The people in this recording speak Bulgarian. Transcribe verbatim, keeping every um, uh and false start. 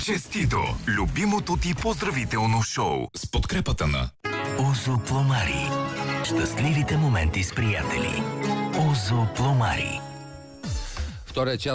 Честито! Любимото ти поздравително шоу с подкрепата на Озо Пломари. Щастливите моменти с приятели. Озо Пломари. Втория час